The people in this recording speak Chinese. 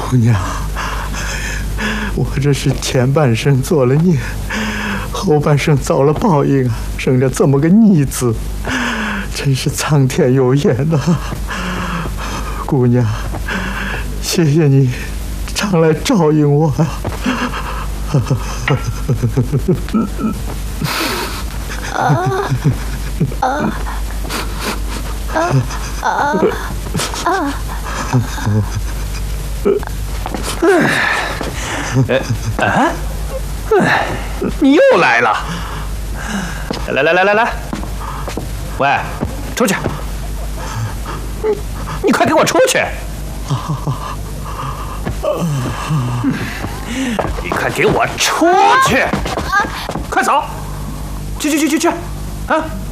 姑娘，我这是前半生做了孽，后半生遭了报应啊，生了这么个逆子，真是苍天有眼呐！姑娘，谢谢你常来照应我啊！ 你又来了！来，喂，出去！你快给我出去！你快给我出去！快走！去！啊！